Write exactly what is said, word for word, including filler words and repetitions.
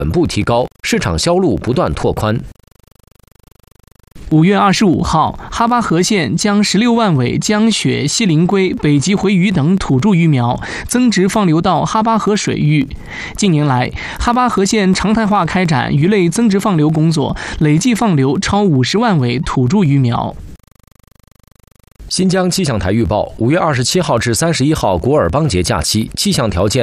稳步提高，市场销路不断拓宽。 五月二十五号，哈巴河县将十六万尾江雪、西灵龟、北极回鱼等土著鱼苗增殖放流到哈巴河水域。近年来，哈巴河县常态化开展鱼类增殖放流工作，累计放流超五十万尾土著鱼苗。 新疆气象台预报，五月二十七号至三十一号古尔邦节假期，气象条件